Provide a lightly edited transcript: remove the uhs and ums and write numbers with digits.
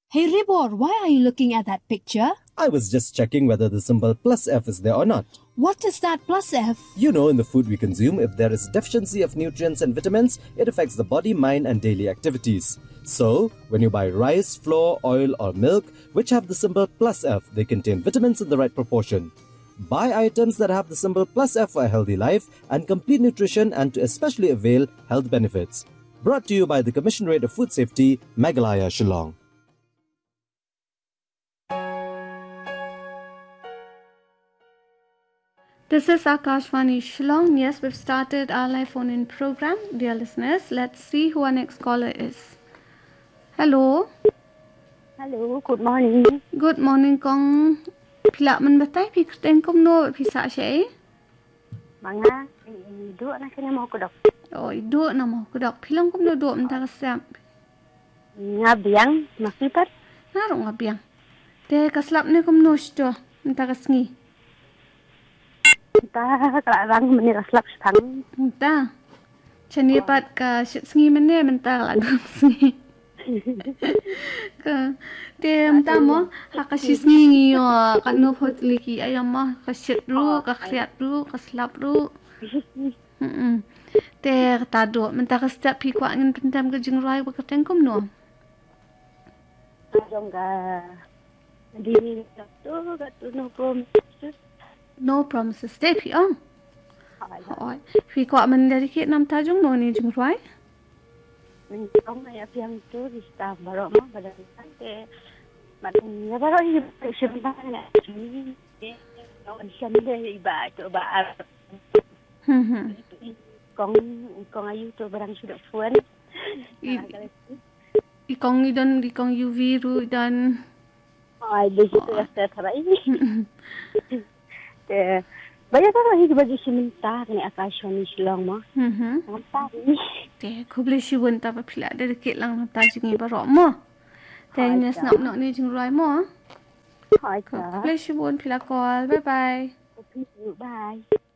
Hey Ribor, why are you looking at that picture? I was just checking whether the symbol +F is there or not. What is that +F? You know, in the food we consume, if there is deficiency of nutrients and vitamins, it affects the body, mind and daily activities. So, when you buy rice, flour, oil or milk, which have the symbol +F, they contain vitamins in the right proportion. Buy items that have the symbol +F for a healthy life and complete nutrition and to especially avail health benefits. Brought to you by the Commissionerate of Food Safety, Meghalaya, Shillong. This is Akashvani Shillong. Yes, we've started our live phone-in program. Dear listeners, let's see who our next caller is. Hello. Hello, good morning. Good morning, Kong. Pila man batay pikten kom no pisa siya eh. Mga do na kanya mo ko dok. Oh, do na mo ko dok. Pilang kom no do mta kasap. Nga biyang makipat. Naro nga biyang. Te kaslap ne kom no sto mta kasngi. Ta kalarang meniraslap stang. Mta. Chanipat ka sngi mene mta kalarang sngi. Ka te mta mo hakasis ngi yo kanu hotliki ayama kasit ru ka khriat ru kaslap ru. Te tado mta kastap pi kwa ngin pintam ka jingrai wa kateng kom no. Jong ka di to no promises. No promises te pi ong. Hoi. Pi kwa man dedicate nam ta jong no ni jingrai. Nung ay apiyang to rista baro mo pada te matnya baro i simba na ni no siyande iba to ba kong ayu to barang sudah fuan ikong UV ru dan ay begitu ya terai te banyak orang yang bagi sementara ni Akashvani Shillong mo. Nampak ni. Te kubli siwon ta pa pila dedicate lang ta jingi baro mo. Te nes nak ni jingrai mo. Hai ka. Kubli siwon pila call. Bye bye. Bye.